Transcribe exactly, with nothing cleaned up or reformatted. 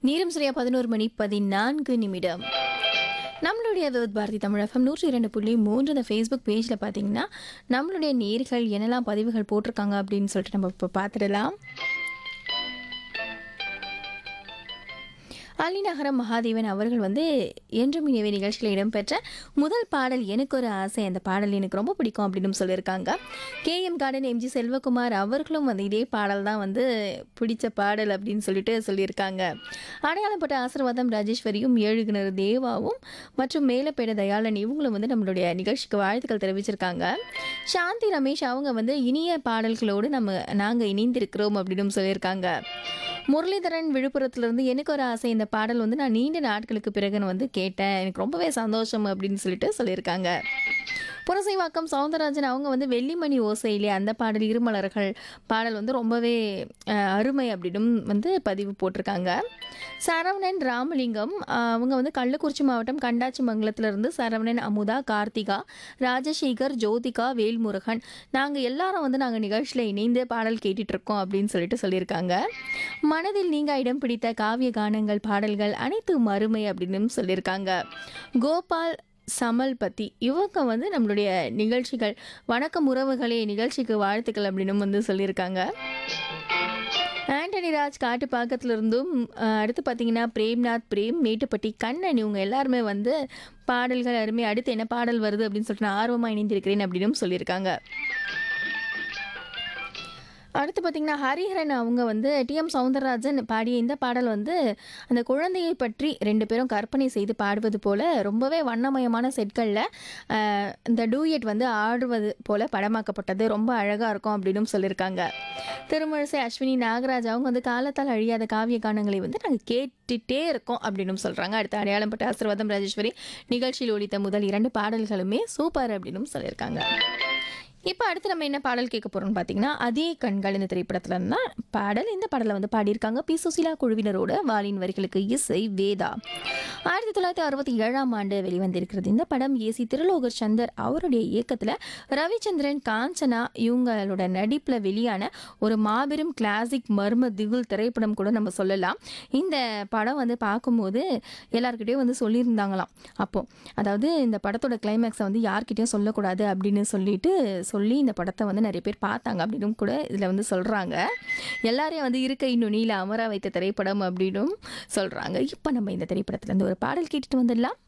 நேரம் சரியா பதினொரு மணி பதினான்கு நிமிடம். நம்மளுடைய விவித் பாரதி தமிழ் எஃப்எம் நூற்றி இரண்டு புள்ளி மூன்று இந்த ஃபேஸ்புக் பேஜில் பார்த்தீங்கன்னா நம்மளுடைய நேர்கள் என்னெல்லாம் பதிவுகள் போட்டிருக்காங்க அப்படின்னு சொல்லிட்டு நம்ம இப்போ பார்த்துடலாம். அலிநகரம் மகாதேவன் அவர்கள் வந்து என்றும் இனியவை நிகழ்ச்சியில் இடம்பெற்ற முதல் பாடல் எனக்கு ஒரு ஆசை, அந்த பாடல் எனக்கு ரொம்ப பிடிக்கும் அப்படின்னு சொல்லியிருக்காங்க. K M garden MG Selvakumar அவர்களும் வந்து இதே பாடல் தான் வந்து பிடிச்ச பாடல் அப்படின்னு சொல்லிட்டு சொல்லியிருக்காங்க. அடையாளப்பட்ட ஆசீர்வாதம் ராஜேஸ்வரியும் ஏழுகிணறு தேவாவும் மற்றும் மேலப்பேட தயாளன் இவங்களும் வந்து நம்மளுடைய நிகழ்ச்சிக்கு வாழ்த்துக்கள் தெரிவிச்சிருக்காங்க. சாந்தி ரமேஷ் அவங்க வந்து இனிய பாடல்களோடு நம்ம நாங்கள் இணைந்திருக்கிறோம் அப்படின்னு சொல்லியிருக்காங்க. முரளிதரன் விழுப்புரத்துலேருந்து எனக்கு ஒரு ஆசை, இந்த பாடல் வந்து நான் நீண்ட நாட்களுக்கு பிறகு நான் வந்து கேட்டேன், எனக்கு ரொம்பவே சந்தோஷம் அப்படின்னு சொல்லிட்டு சொல்லியிருக்காங்க. புரசைவாக்கம் சவுந்தரராஜன் அவங்க வந்து வெள்ளிமணி ஓசையிலே அந்த பாடல் இருமலர்கள் பாடல் வந்து ரொம்பவே அஹ், அருமை அப்படின்னும் வந்து பதிவு போட்டிருக்காங்க. சரவணன் ராமலிங்கம் அஹ், அவங்க வந்து கள்ளக்குறிச்சி மாவட்டம் கண்டாச்சி மங்கலத்திலிருந்து சரவணன், அமுதா, கார்த்திகா, ராஜசேகர், ஜோதிகா, வேல்முருகன் நாங்கள் எல்லாரும் வந்து நாங்கள் நிகழ்ச்சியில் இணைந்து பாடல் கேட்டுட்டு இருக்கோம் அப்படின்னு சொல்லிட்டு சொல்லியிருக்காங்க. மனதில் நீங்கள் இடம் பிடித்த காவிய கானங்கள் பாடல்கள் அனைத்தும் அருமை அப்படின்னு சொல்லியிருக்காங்க. கோபால் சமல் பத்தி இவங்க வந்து நம்மளுடைய நிகழ்ச்சிகள் வணக்கம் உறவுகளே நிகழ்ச்சிக்கு வாழ்த்துக்கள் அப்படின்னு வந்து சொல்லியிருக்காங்க. ஆண்டனி ராஜ் காட்டு பாக்கத்துல இருந்தும் அஹ், அடுத்து பார்த்தீங்கன்னா பிரேம்நாத், பிரேம், மேட்டுப்பட்டி, கண்ணன் இவங்க எல்லாருமே வந்து பாடல்கள் அருமை, அடுத்து என்ன பாடல் வருது அப்படின்னு சொல்லிட்டு நான் ஆர்வமாக இணைந்திருக்கிறேன் அப்படின்னு சொல்லியிருக்காங்க. அடுத்து பார்த்திங்கன்னா ஹரிஹரன் அவங்க வந்து டிஎம் சவுந்தரராஜன் பாடிய இந்த பாடல் வந்து அந்த குழந்தையை பற்றி ரெண்டு பேரும் கற்பனை செய்து பாடுவது போல் ரொம்பவே வண்ணமயமான செட்களில் இந்த டூயட் வந்து ஆடுவது போல் படமாக்கப்பட்டது, ரொம்ப அழகாக இருக்கும் அப்படின்னு சொல்லியிருக்காங்க. திருமழிசை அஸ்வினி நாகராஜ் அவங்க வந்து காலத்தால் அழியாத காவிய கானங்களை வந்து நாங்கள் கேட்டுகிட்டே இருக்கோம் அப்படின்னு சொல்கிறாங்க. அடுத்து அடையாளப்பட்ட ஆசீர்வாதம் ராஜேஸ்வரி நிகழ்ச்சியில் ஒலித்த முதல் இரண்டு பாடல்களுமே சூப்பர் அப்படின்னு சொல்லியிருக்காங்க. இப்போ அடுத்து நம்ம என்ன பாடல் கேட்க போகிறோம்னு பார்த்தீங்கன்னா அதே கண்கள் இந்த திரைப்படத்தில் இருந்தால் பாடல். இந்த பாடலை வந்து பாடியிருக்காங்க பி சுசிலா குழுவினரோட, வாலின் வரிகளுக்கு இசை வேதா. ஆயிரத்தி தொள்ளாயிரத்தி அறுபத்தி ஏழாம் ஆண்டு வெளிவந்திருக்கிறது இந்த படம். ஏசி திருலோகர் சந்தர் அவருடைய இயக்கத்தில் ரவிச்சந்திரன், காஞ்சனா இவங்களோட நடிப்பில் வெளியான ஒரு மாபெரும் கிளாசிக் மர்ம திகுல் திரைப்படம் கூட நம்ம சொல்லலாம். இந்த படம் வந்து பார்க்கும்போது எல்லாருக்கிட்டையும் வந்து சொல்லியிருந்தாங்களாம் அப்போது, அதாவது இந்த படத்தோட கிளைமேக்ஸை வந்து யார்கிட்டையும் சொல்லக்கூடாது அப்படின்னு சொல்லிட்டு சொல்லி இந்த படத்தை வந்து நிறைய பேர் பார்த்தாங்க அப்படின்னு கூட இதில் வந்து சொல்கிறாங்க. எல்லாரையும் வந்து இருக்கை நுனியில் அமர வைத்த திரைப்படம் அப்படின்னும் சொல்கிறாங்க. இப்போ நம்ம இந்த திரைப்படத்துலேருந்து ஒரு பாடல் கேட்டுட்டு வந்துடலாம்.